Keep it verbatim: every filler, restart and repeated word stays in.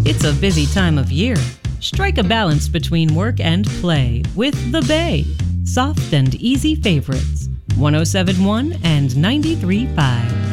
It's a busy time of year. Strike a balance between work and play with The Bay. Soft and easy favorites. one oh seven point one and ninety-three point five.